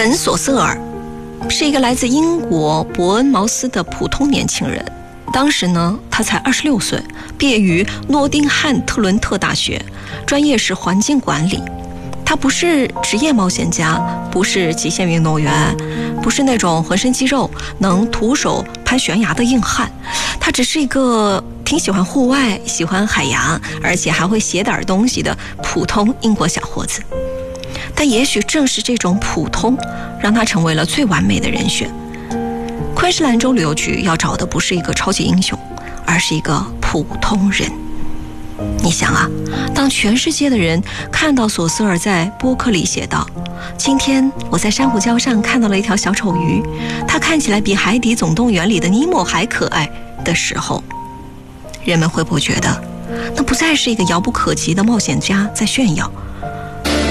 本·索瑟尔是一个来自英国伯恩茅斯的普通年轻人。当时呢，他才26岁，毕业于诺丁汉特伦特大学，专业是环境管理。他不是职业冒险家，不是极限运动员，不是那种浑身肌肉能徒手攀悬崖的硬汉，他只是一个挺喜欢户外、喜欢海洋，而且还会写点东西的普通英国小伙子。但也许正是这种普通，让他成为了最完美的人选。昆士兰州旅游局要找的不是一个超级英雄，而是一个普通人。你想啊，当全世界的人看到索瑟尔在播客里写道：今天我在珊瑚礁上看到了一条小丑鱼，它看起来比海底总动员里的尼莫还可爱的时候，人们会不会觉得那不再是一个遥不可及的冒险家在炫耀，